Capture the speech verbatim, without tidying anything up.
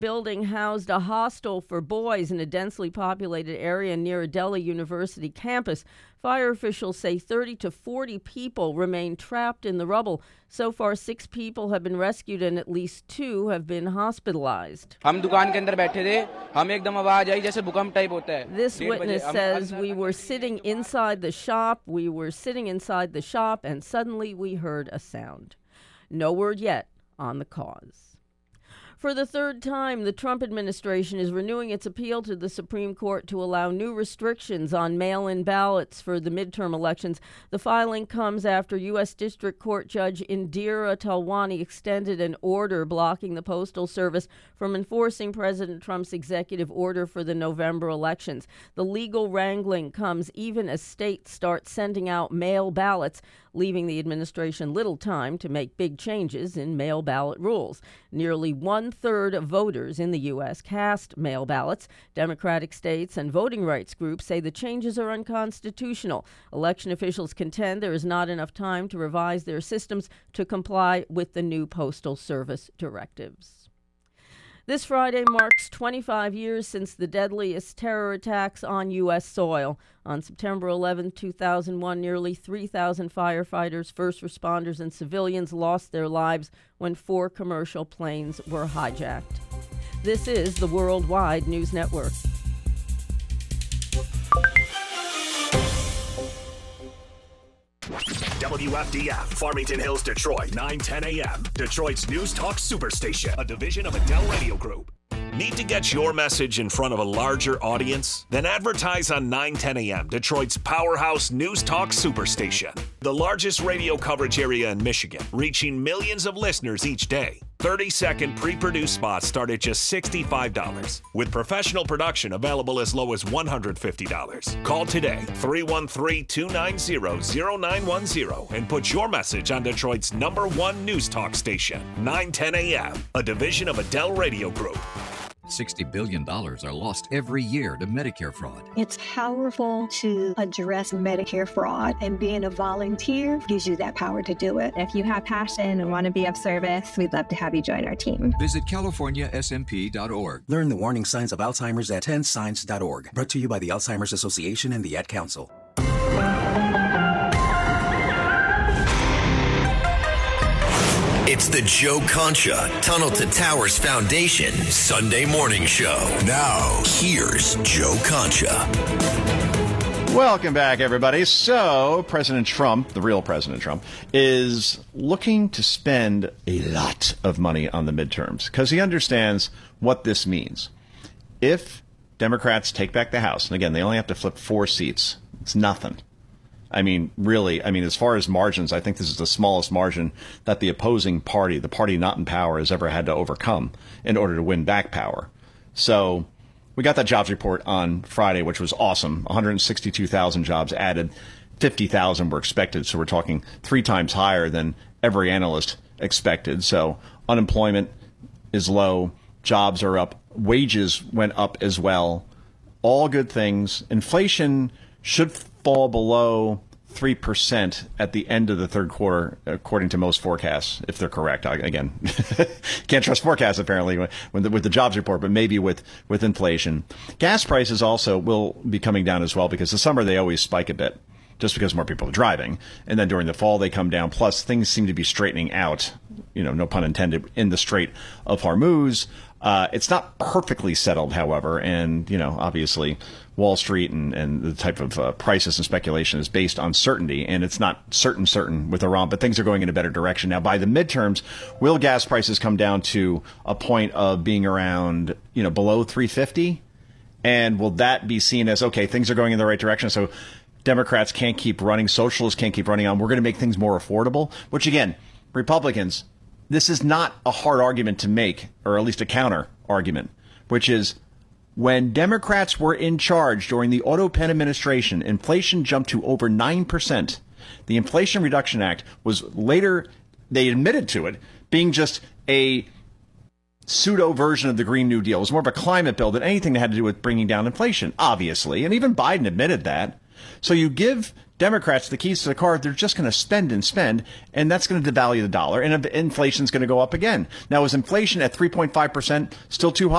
building housed a hostel for boys in a densely populated area near a Delhi University campus. Fire officials say thirty to forty people remain trapped in the rubble. So far, six people have been rescued and at least two have been hospitalized. This witness says we were sitting inside the shop, we were sitting inside the shop, and suddenly we heard a sound. No word yet on the cause. For the third time, the Trump administration is renewing its appeal to the Supreme Court to allow new restrictions on mail-in ballots for the midterm elections. The filing comes after U S. District Court Judge Indira Talwani extended an order blocking the Postal Service from enforcing President Trump's executive order for the November elections. The legal wrangling comes even as states start sending out mail ballots, leaving the administration little time to make big changes in mail ballot rules. Nearly one-third of voters in the U S cast mail ballots. Democratic states and voting rights groups say the changes are unconstitutional. Election officials contend there is not enough time to revise their systems to comply with the new Postal Service directives. This Friday marks twenty-five years since the deadliest terror attacks on U S soil. On September eleventh, two thousand one, nearly three thousand firefighters, first responders, and civilians lost their lives when four commercial planes were hijacked. This is the Worldwide News Network. W F D F, Farmington Hills, Detroit, nine ten a.m. Detroit's News Talk Superstation, a division of Adele Radio Group. Need to get your message in front of a larger audience? Then advertise on nine ten a.m., Detroit's powerhouse News Talk Superstation. The largest radio coverage area in Michigan, reaching millions of listeners each day. thirty-second pre-produced spots start at just sixty-five dollars, with professional production available as low as one hundred fifty dollars. Call today, three one three, two nine zero, zero nine one zero, and put your message on Detroit's number one news talk station, nine ten a.m., a division of Adele Radio Group. sixty billion dollars are lost every year to Medicare fraud. It's powerful to address Medicare fraud, and being a volunteer gives you that power to do it. If you have passion and want to be of service, we'd love to have you join our team. Visit California S M P dot org. Learn the warning signs of Alzheimer's at ten signs dot org. Brought to you by the Alzheimer's Association and the Ad Council. It's the Joe Concha Tunnel to Towers Foundation Sunday Morning Show. Now, here's Joe Concha. Welcome back, everybody. So, President Trump, the real President Trump, is looking to spend a lot of money on the midterms because he understands what this means. If Democrats take back the House, and again, they only have to flip four seats, it's nothing. I mean, really, I mean, as far as margins, I think this is the smallest margin that the opposing party, the party not in power, has ever had to overcome in order to win back power. So we got that jobs report on Friday, which was awesome. one hundred sixty-two thousand jobs added, fifty thousand were expected. So we're talking three times higher than every analyst expected. So unemployment is low. Jobs are up. Wages went up as well. All good things. Inflation should fall below three percent at the end of the third quarter, according to most forecasts, if they're correct. I, again, can't trust forecasts, apparently, with the, with the jobs report, but maybe with, with inflation. Gas prices also will be coming down as well, because the summer they always spike a bit, just because more people are driving. And then during the fall, they come down. Plus, things seem to be straightening out, you know, no pun intended, in the Strait of Hormuz. Uh, it's not perfectly settled, however, and, you know, obviously Wall Street and, and the type of uh, prices and speculation is based on certainty, and it's not certain certain with Iran, but things are going in a better direction. Now, by the midterms, will gas prices come down to a point of being around, you know, below three fifty? And will that be seen as, okay, things are going in the right direction, so Democrats can't keep running, socialists can't keep running on, we're going to make things more affordable? Which, again, Republicans, this is not a hard argument to make, or at least a counter argument, which is when Democrats were in charge during the Otto Penn administration, inflation jumped to over nine percent. The Inflation Reduction Act was later, they admitted to it, being just a pseudo version of the Green New Deal. It was more of a climate bill than anything that had to do with bringing down inflation, obviously. And even Biden admitted that. So you give Democrats the keys to the car, they're just going to spend and spend, and that's going to devalue the dollar, and inflation's going to go up again. Now, is inflation at three point five percent still too high?